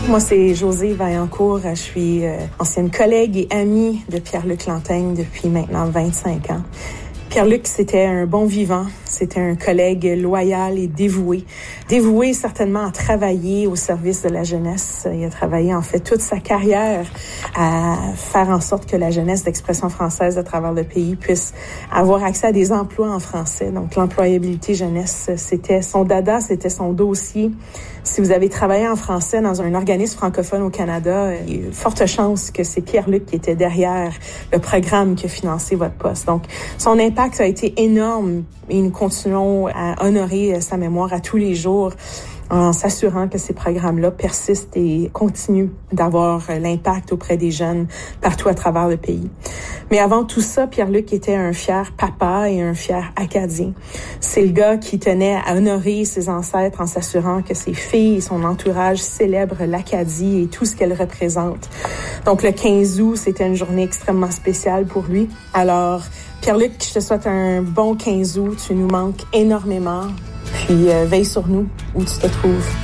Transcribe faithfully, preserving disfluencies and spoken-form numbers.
Moi, c'est Josée Vaillancourt. Je suis euh, ancienne collègue et amie de Pierre-Luc Lanteigne depuis maintenant vingt-cinq ans. Pierre-Luc, c'était un bon vivant. C'était un collègue loyal et dévoué. Dévoué certainement à travailler au service de la jeunesse. Il a travaillé en fait toute sa carrière à faire en sorte que la jeunesse d'expression française à travers le pays puisse avoir accès à des emplois en français. Donc l'employabilité jeunesse, c'était son dada, c'était son dossier. Si vous avez travaillé en français dans un organisme francophone au Canada, il y a une forte chance que c'est Pierre-Luc qui était derrière le programme qui a financé votre poste. Donc, son impact a été énorme et nous continuons à honorer sa mémoire à tous les jours en s'assurant que ces programmes-là persistent et continuent d'avoir l'impact auprès des jeunes partout à travers le pays. Mais avant tout ça, Pierre-Luc était un fier papa et un fier Acadien. C'est le gars qui tenait à honorer ses ancêtres en s'assurant que ses filles et son entourage célèbrent l'Acadie et tout ce qu'elle représente. Donc le quinze août, c'était une journée extrêmement spéciale pour lui. Alors, Pierre-Luc, je te souhaite un bon quinze août. Tu nous manques énormément. Puis euh, veille sur nous où tu te trouves.